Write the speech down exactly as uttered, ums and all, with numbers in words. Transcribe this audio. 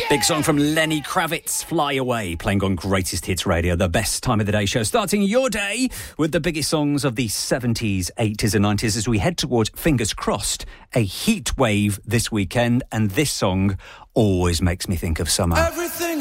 Big song from Lenny Kravitz, Fly Away, playing on Greatest Hits Radio, the best time of the day show, starting your day with the biggest songs of the seventies, eighties and nineties as we head towards, fingers crossed, a heat wave this weekend, and this song always makes me think of summer. Everything